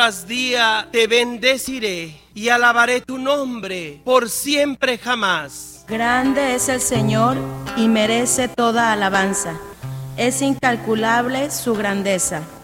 tras día te bendeciré y alabaré tu nombre por siempre jamás. Grande es el Señor y merece toda alabanza. Es incalculable su grandeza.